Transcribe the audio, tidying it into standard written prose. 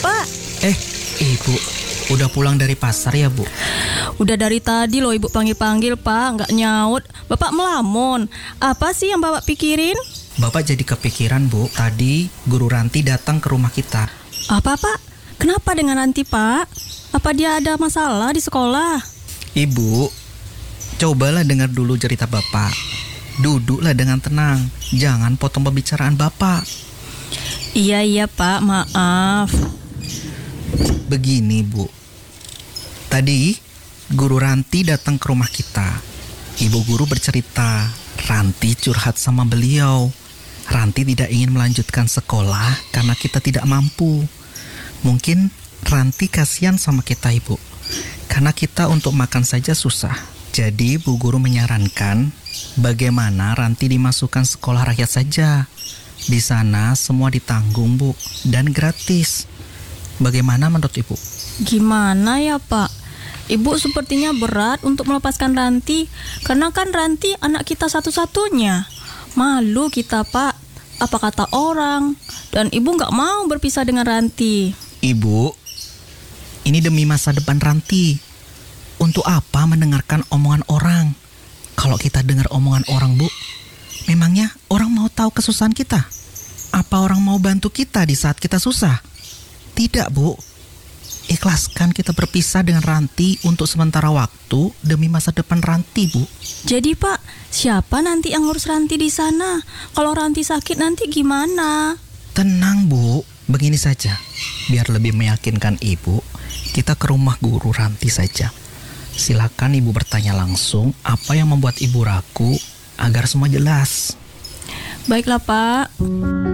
Pak. Ibu, udah pulang dari pasar ya, Bu? Udah dari tadi loh Ibu panggil-panggil, Pak. Nggak nyaut. Bapak melamun. Apa sih yang Bapak pikirin? Bapak jadi kepikiran, Bu. Tadi Guru Ranti datang ke rumah kita. Apa, Pak? Kenapa dengan Ranti, Pak? Apa dia ada masalah di sekolah? Ibu, cobalah dengar dulu cerita Bapak. Duduklah dengan tenang. Jangan potong pembicaraan Bapak. Iya, Pak. Maaf. Begini, Bu. Tadi Guru Ranti datang ke rumah kita. Ibu guru bercerita, Ranti curhat sama beliau. Ranti tidak ingin melanjutkan sekolah karena kita tidak mampu. Mungkin Ranti kasihan sama kita, Ibu. Karena kita untuk makan saja susah. Jadi Bu Guru menyarankan bagaimana Ranti dimasukkan sekolah rakyat saja. Di sana semua ditanggung, Bu, dan gratis. Bagaimana menurut Ibu? Gimana ya, Pak? Ibu sepertinya berat untuk melepaskan Ranti. Karena kan Ranti anak kita satu-satunya. Malu kita, Pak. Apa kata orang? Dan Ibu nggak mau berpisah dengan Ranti. Ibu, ini demi masa depan Ranti. Untuk apa mendengarkan omongan orang? Kalau kita dengar omongan orang, Bu, memangnya orang mau tahu kesusahan kita? Apa orang mau bantu kita di saat kita susah? Tidak, Bu. Ikhlaskan kita berpisah dengan Ranti untuk sementara waktu demi masa depan Ranti, Bu. Jadi, Pak, siapa nanti yang ngurus Ranti di sana? Kalau Ranti sakit nanti gimana? Tenang, Bu. Begini saja. Biar lebih meyakinkan Ibu, kita ke rumah Guru Ranti saja. Silakan Ibu bertanya langsung apa yang membuat Ibu ragu agar semua jelas. Baiklah, Pak.